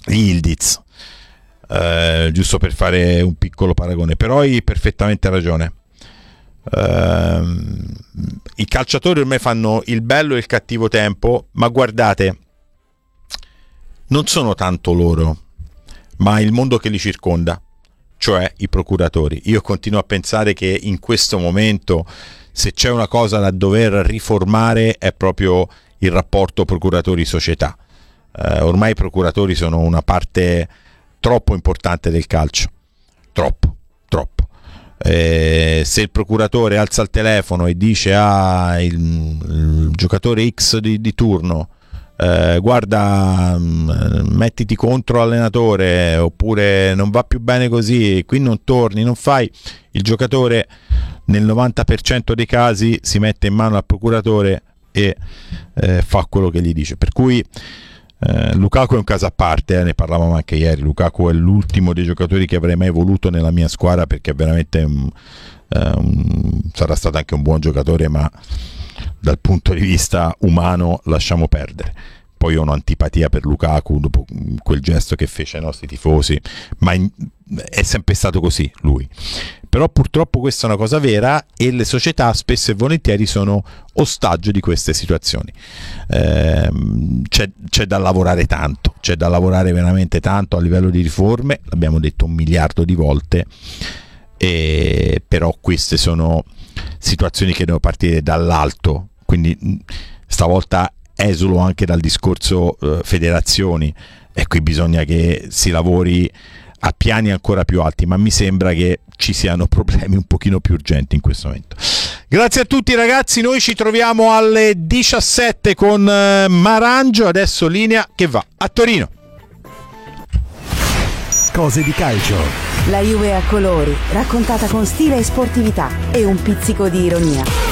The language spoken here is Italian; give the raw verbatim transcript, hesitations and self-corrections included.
Yildiz, eh, giusto per fare un piccolo paragone. Però hai perfettamente ragione. Eh, i calciatori ormai fanno il bello e il cattivo tempo, ma guardate, non sono tanto loro, ma il mondo che li circonda, cioè i procuratori. Io continuo a pensare che in questo momento, se c'è una cosa da dover riformare, è proprio il rapporto procuratori-società. Eh, ormai i procuratori sono una parte troppo importante del calcio, troppo, troppo. Eh, se il procuratore alza il telefono e dice a ah, il, il giocatore X di, di turno eh, guarda, mh, mettiti contro l'allenatore, oppure non va più bene così, qui non torni, non fai, il giocatore nel novanta per cento dei casi si mette in mano al procuratore e eh, fa quello che gli dice. Per cui eh, Lukaku è un caso a parte, eh, ne parlavamo anche ieri. Lukaku è l'ultimo dei giocatori che avrei mai voluto nella mia squadra, perché veramente um, um, sarà stato anche un buon giocatore, ma dal punto di vista umano lasciamo perdere. Poi ho un'antipatia per Lukaku dopo quel gesto che fece ai nostri tifosi, ma in, è sempre stato così lui. Però purtroppo questa è una cosa vera, e le società spesso e volentieri sono ostaggio di queste situazioni. Eh, c'è, c'è da lavorare tanto, c'è da lavorare veramente tanto a livello di riforme, l'abbiamo detto un miliardo di volte, e però queste sono situazioni che devono partire dall'alto, quindi stavolta esulo anche dal discorso eh, federazioni, e qui bisogna che si lavori a piani ancora più alti, ma mi sembra che ci siano problemi un pochino più urgenti in questo momento. Grazie a tutti ragazzi, noi ci troviamo alle diciassette con eh, Marangio, adesso linea che va a Torino. Cose di calcio. La Juve a colori, raccontata con stile e sportività e un pizzico di ironia.